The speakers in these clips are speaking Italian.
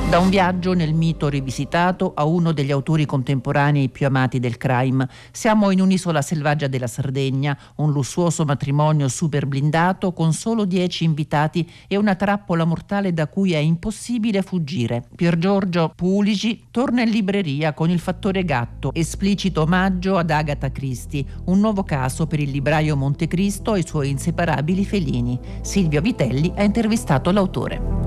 Da un viaggio nel mito rivisitato a uno degli autori contemporanei più amati del crime. Siamo in un'isola selvaggia della Sardegna, un lussuoso matrimonio super blindato con solo 10 invitati e una trappola mortale da cui è impossibile fuggire. Pier Giorgio Pulici torna in libreria con Il fattore gatto, esplicito omaggio ad Agatha Christie, un nuovo caso per il libraio Montecristo e i suoi inseparabili felini. Silvio Vitelli ha intervistato l'autore.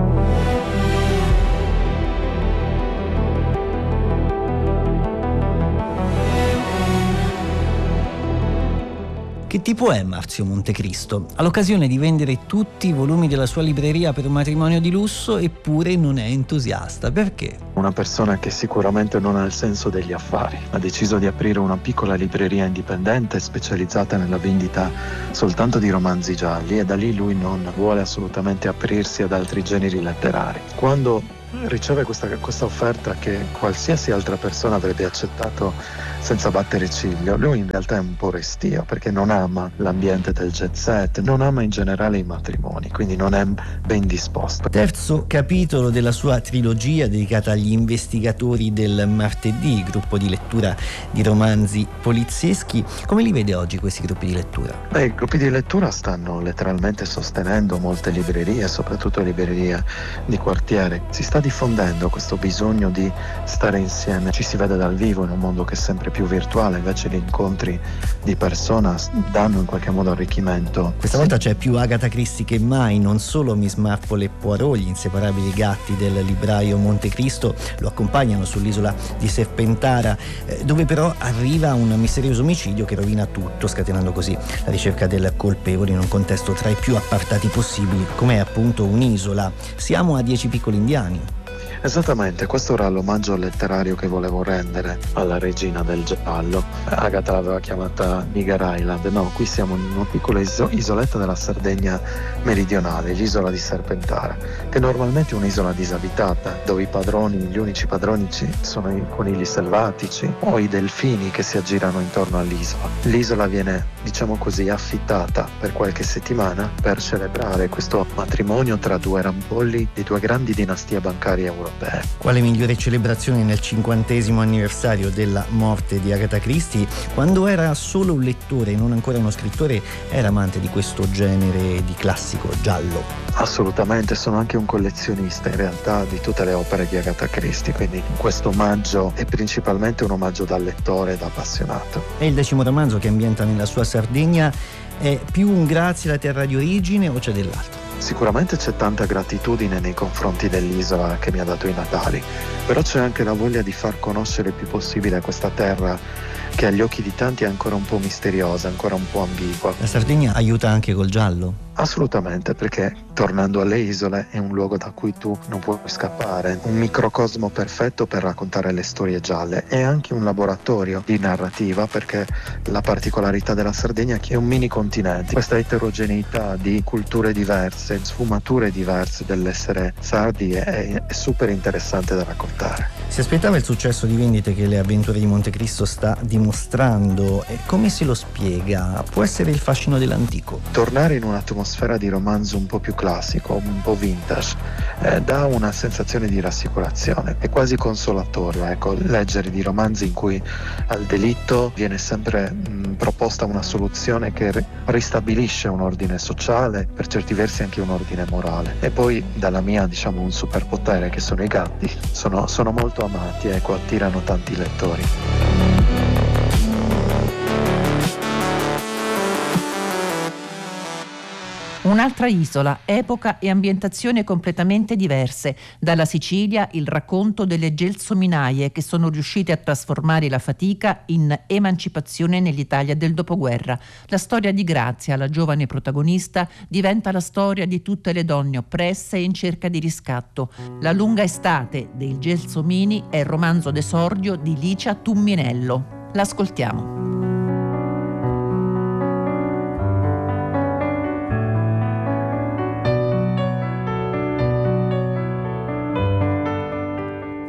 Che tipo è Marzio Montecristo? Ha l'occasione di vendere tutti i volumi della sua libreria per un matrimonio di lusso, eppure non è entusiasta. Perché? Una persona che sicuramente non ha il senso degli affari. Ha deciso di aprire una piccola libreria indipendente specializzata nella vendita soltanto di romanzi gialli, e da lì lui non vuole assolutamente aprirsi ad altri generi letterari. Quando riceve questa offerta che qualsiasi altra persona avrebbe accettato senza battere ciglio, lui in realtà è un po' restio, perché non ama l'ambiente del jet set, non ama in generale i matrimoni, quindi non è ben disposto. Terzo capitolo della sua trilogia dedicata agli investigatori del martedì, gruppo di lettura di romanzi polizieschi. Come li vede oggi questi gruppi di lettura? I gruppi di lettura stanno letteralmente sostenendo molte librerie, soprattutto librerie di quartiere. Si sta diffondendo questo bisogno di stare insieme, ci si vede dal vivo in un mondo che è sempre più virtuale, invece gli incontri di persona danno in qualche modo arricchimento. Questa volta c'è più Agatha Christie che mai, non solo Miss Marple e Poirot, gli inseparabili gatti del libraio Montecristo, lo accompagnano sull'isola di Serpentara, dove però arriva un misterioso omicidio che rovina tutto, scatenando così la ricerca del colpevole in un contesto tra i più appartati possibili, come è appunto un'isola. Siamo a 10 piccoli indiani. Esattamente, questo era l'omaggio letterario che volevo rendere alla regina del giallo. Agatha l'aveva chiamata Nigger Island. No, qui siamo in una piccola isoletta della Sardegna meridionale, l'isola di Serpentara, che normalmente è un'isola disabitata, dove gli unici padroni sono i conigli selvatici o i delfini che si aggirano intorno all'isola. L'isola viene, diciamo così, affittata per qualche settimana per celebrare questo matrimonio tra due rampolli di due grandi dinastie bancarie europee. Quale migliore celebrazione nel 50° anniversario della morte di Agatha Christie? Quando era solo un lettore e non ancora uno scrittore, era amante di questo genere di classico giallo. Assolutamente, sono anche un collezionista in realtà di tutte le opere di Agatha Christie, quindi questo omaggio è principalmente un omaggio da lettore e da appassionato. E il 10° romanzo, che ambienta nella sua Sardegna, è più un grazie alla terra di origine o c'è dell'altro? Sicuramente c'è tanta gratitudine nei confronti dell'isola che mi ha dato i natali, però c'è anche la voglia di far conoscere il più possibile questa terra che agli occhi di tanti è ancora un po' misteriosa, ancora un po' ambigua. La Sardegna aiuta anche col giallo? Assolutamente, perché tornando alle isole è un luogo da cui tu non puoi scappare, un microcosmo perfetto per raccontare le storie gialle, è anche un laboratorio di narrativa, perché la particolarità della Sardegna è che è un mini continente. Questa eterogeneità di culture diverse, sfumature diverse dell'essere sardi è super interessante da raccontare. Si aspettava il successo di vendite che Le avventure di Montecristo sta dimostrando, e come se lo spiega? Può essere il fascino dell'antico? Tornare in un'atmosfera di romanzo un po' più classico, un po' vintage, dà una sensazione di rassicurazione, è quasi consolatorio, leggere di romanzi in cui al delitto viene sempre proposta una soluzione che ristabilisce un ordine sociale, per certi versi anche un ordine morale. E poi dalla mia, diciamo, un superpotere che sono i gatti, sono molto amati, attirano tanti lettori. Un'altra isola, epoca e ambientazione completamente diverse. Dalla Sicilia il racconto delle gelsomminaie che sono riuscite a trasformare la fatica in emancipazione nell'Italia del dopoguerra. La storia di Grazia, la giovane protagonista, diventa la storia di tutte le donne oppresse e in cerca di riscatto. La lunga estate dei gelsomini è il romanzo d'esordio di Licia Tumminello. L'ascoltiamo.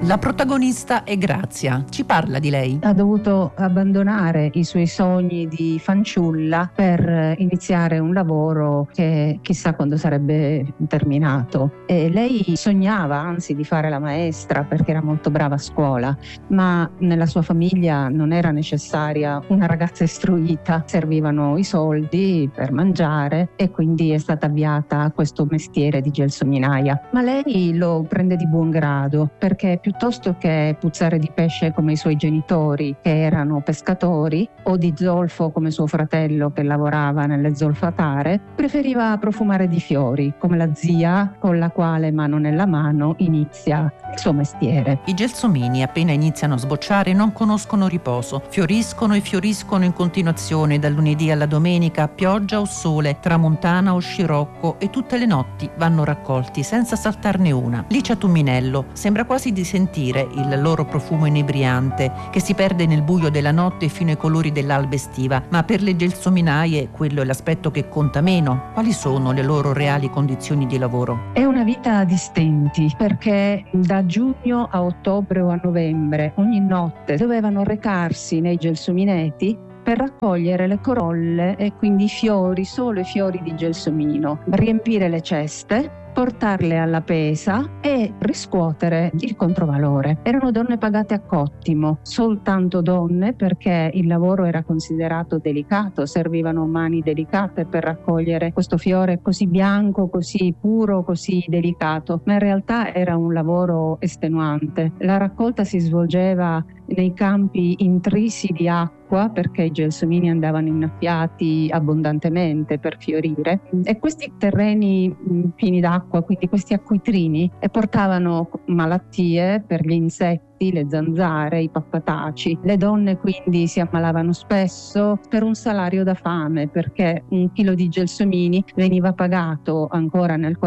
La protagonista è Grazia. Ci parla di lei? Ha dovuto abbandonare i suoi sogni di fanciulla per iniziare un lavoro che chissà quando sarebbe terminato. E lei sognava anzi di fare la maestra perché era molto brava a scuola, ma nella sua famiglia non era necessaria una ragazza istruita, servivano i soldi per mangiare e quindi è stata avviata a questo mestiere di gelsominaia. Ma lei lo prende di buon grado perché piuttosto che puzzare di pesce come i suoi genitori che erano pescatori o di zolfo come suo fratello che lavorava nelle zolfatare, preferiva profumare di fiori come la zia con la quale mano nella mano inizia il suo mestiere. I gelsomini appena iniziano a sbocciare non conoscono riposo, fioriscono e fioriscono in continuazione dal lunedì alla domenica, pioggia o sole, tramontana o scirocco, e tutte le notti vanno raccolti senza saltarne una. Licia Tumminello sembra quasi di sentire il loro profumo inebriante che si perde nel buio della notte fino ai colori dell'alba estiva, ma per le gelsominaie quello è l'aspetto che conta meno. Quali sono le loro reali condizioni di lavoro? È una vita di stenti perché da giugno a ottobre o a novembre ogni notte dovevano recarsi nei gelsomineti per raccogliere le corolle e quindi i fiori, solo i fiori di gelsomino, riempire le ceste, portarle alla pesa e riscuotere il controvalore. Erano donne pagate a cottimo, soltanto donne perché il lavoro era considerato delicato, servivano mani delicate per raccogliere questo fiore così bianco, così puro, così delicato, ma in realtà era un lavoro estenuante. La raccolta si svolgeva nei campi intrisi di acqua perché i gelsomini andavano innaffiati abbondantemente per fiorire e questi terreni pieni d'acqua, quindi questi acquitrini, portavano malattie per gli insetti, le zanzare, i pappataci. Le donne quindi si ammalavano spesso per un salario da fame perché un chilo di gelsomini veniva pagato ancora nel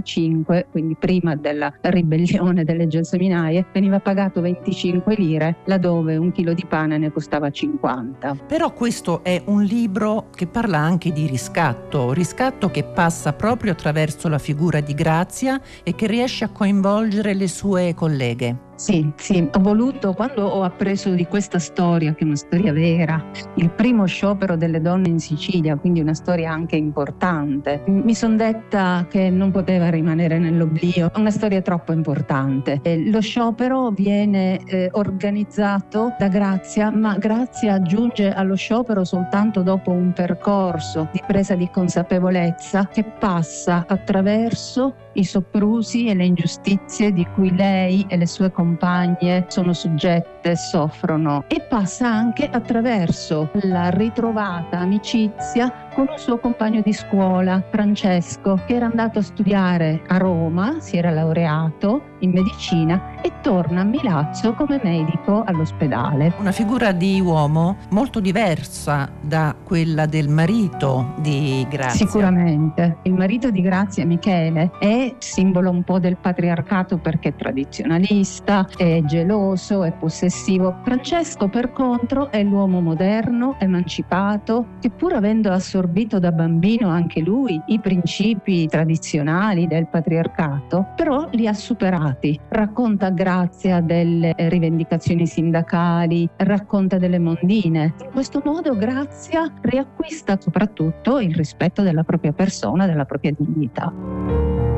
45, quindi prima della ribellione delle gelsominaie, veniva pagato 25 lire laddove un chilo di pane ne costava 50. Però questo è un libro che parla anche di riscatto che passa proprio attraverso la figura di Grazia e che riesce a coinvolgere le sue colleghe. Sì, ho voluto, quando ho appreso di questa storia, che è una storia vera, il primo sciopero delle donne in Sicilia, quindi una storia anche importante, mi sono detta che non poteva rimanere nell'oblio, una storia troppo importante. Lo sciopero viene organizzato da Grazia, ma Grazia giunge allo sciopero soltanto dopo un percorso di presa di consapevolezza che passa attraverso i soprusi e le ingiustizie di cui lei e le sue compagne sono soggette e soffrono, e passa anche attraverso la ritrovata amicizia con un suo compagno di scuola, Francesco, che era andato a studiare a Roma, si era laureato in medicina e torna a Milazzo come medico all'ospedale. Una figura di uomo molto diversa da quella del marito di Grazia. Sicuramente. Il marito di Grazia, Michele, è simbolo un po' del patriarcato perché è tradizionalista, è geloso, è possessivo. Francesco, per contro, è l'uomo moderno, emancipato, che pur avendo assorbito da bambino anche lui i principi tradizionali del patriarcato, però li ha superati. Racconta Grazia delle rivendicazioni sindacali, racconta delle mondine. In questo modo Grazia riacquista soprattutto il rispetto della propria persona, della propria dignità.